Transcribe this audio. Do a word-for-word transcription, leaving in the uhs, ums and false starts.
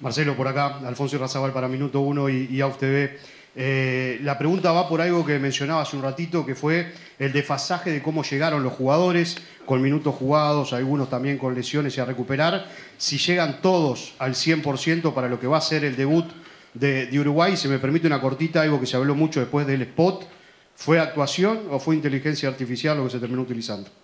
Marcelo, por acá, Alfonso Irrazabal para Minuto Uno y, y A U F T V. Eh, la pregunta va por algo que mencionaba hace un ratito, que fue el desfasaje de cómo llegaron los jugadores, con minutos jugados, algunos también con lesiones y a recuperar. Si llegan todos al cien por ciento para lo que va a ser el debut de, de Uruguay, se me permite una cortita, algo que se habló mucho después del spot. ¿Fue actuación o fue inteligencia artificial lo que se terminó utilizando?